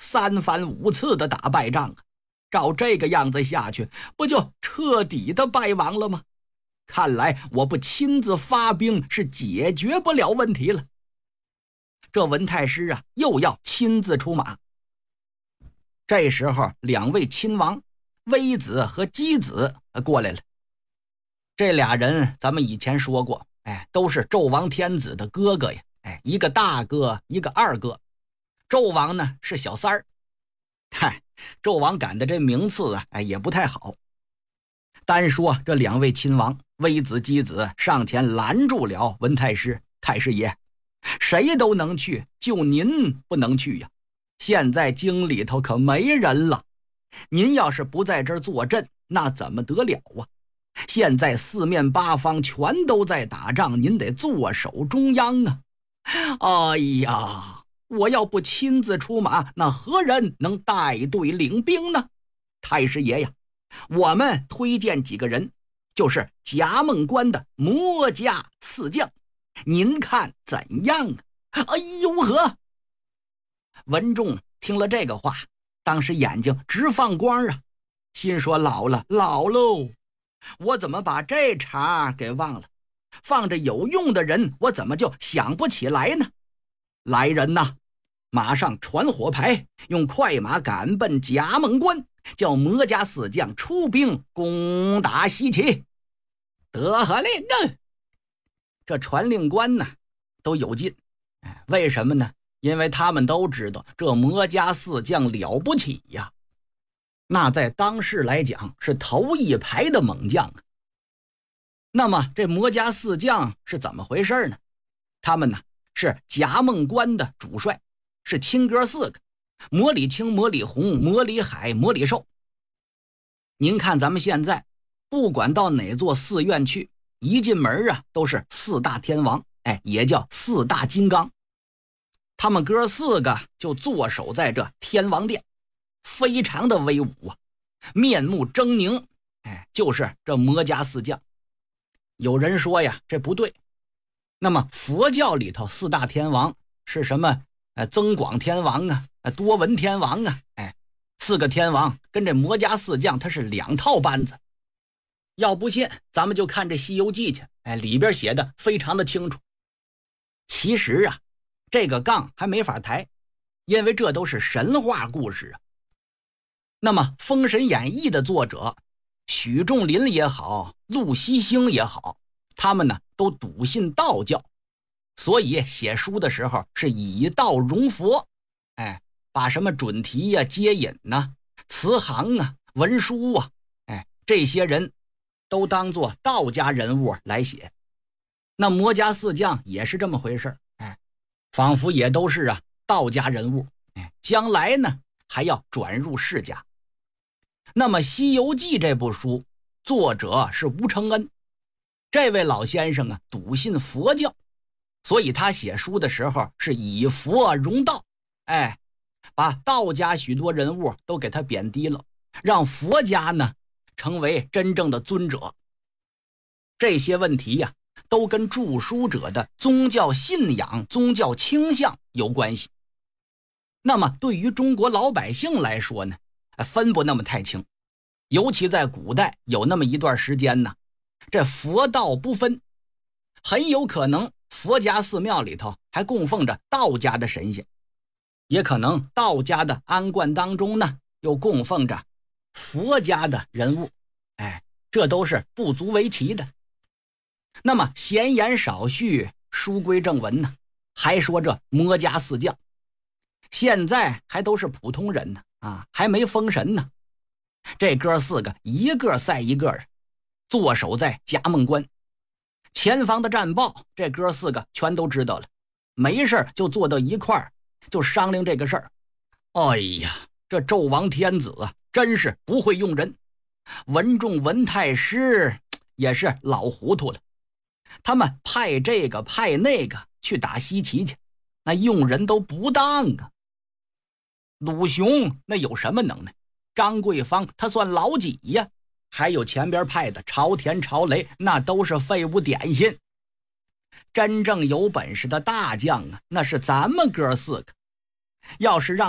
3番5次的打败仗啊！照这个样子下去，不就彻底的败亡了吗？看来我不亲自发兵是解决不了问题了。这文太师啊，又要亲自出马。这时候2位亲王微子和箕子过来了。这俩人咱们以前说过，都是纣王天子的哥哥呀，一个大哥，一个二哥。纣王呢是小三儿。纣王赶的这名次啊，也不太好。单说这2位亲王微子、箕子上前拦住了文太师，太师爷，谁都能去，就您不能去呀。现在京里头可没人了，您要是不在这儿坐镇，那怎么得了啊？现在4面8方全都在打仗，您得坐守中央啊！哎呀，我要不亲自出马，那何人能带队领兵呢？太师爷呀，我们推荐几个人，就是夹梦关的魔家4将，您看怎样啊？哎呦呵！文仲听了这个话，当时眼睛直放光啊，心说老了喽，我怎么把这茬给忘了？放着有用的人，我怎么就想不起来呢？来人呐，马上传火牌，用快马赶奔夹梦关，叫魔家4将出兵攻打西岐。得令啊！这传令官呢都有劲，为什么呢？因为他们都知道这魔家4将了不起呀，那在当世来讲是头一排的猛将啊。那么这魔家4将是怎么回事呢？他们呢是夹梦关的主帅，是亲哥4个，魔里青、魔里红、魔里海、魔里寿。您看咱们现在不管到哪座寺院去，一进门啊都是4大天王，也叫4大金刚。他们哥4个就坐守在这天王殿，非常的威武啊，面目狰狞，就是这魔家4将。有人说呀，这不对。那么佛教里头4大天王是什么？增广天王啊，多闻天王啊，4个天王跟这魔家4将他是2套班子。要不信咱们就看这《西游记》去，里边写的非常的清楚。其实啊，这个杠还没法抬，因为这都是神话故事啊。那么《封神演义》的作者许仲林也好，陆西兴也好，他们呢都笃信道教，所以写书的时候是以道容佛，把什么准提呀、接引呐、慈航啊、文殊啊，这些人都当作道家人物来写。那魔家4将也是这么回事，仿佛也都是道家人物，将来呢还要转入世家。那么《西游记》这部书作者是吴承恩，这位老先生笃信佛教，所以他写书的时候是以佛容道，把道家许多人物都给他贬低了，让佛家呢成为真正的尊者。这些问题呀，都跟著书者的宗教信仰、宗教倾向有关系。那么对于中国老百姓来说呢，分不那么太清，尤其在古代有那么一段时间呢，这佛道不分，很有可能佛家寺庙里头还供奉着道家的神仙，也可能道家的庵观当中呢又供奉着佛家的人物，这都是不足为奇的。那么闲言少叙，书归正文呢，还说这魔家4将现在还都是普通人呢，还没封神呢。这哥4个一个赛一个，坐守在夹梦关，前方的战报这哥4个全都知道了，没事就坐到一块儿，就商量这个事儿。哎呀，这纣王天子真是不会用人，文仲文太师也是老糊涂了，他们派这个派那个去打西岐去，那用人都不当啊。鲁雄那有什么能耐？张桂芳他算老几呀？还有前边派的朝田、朝雷，那都是废物点心。真正有本事的大将那是咱们哥4个。要是让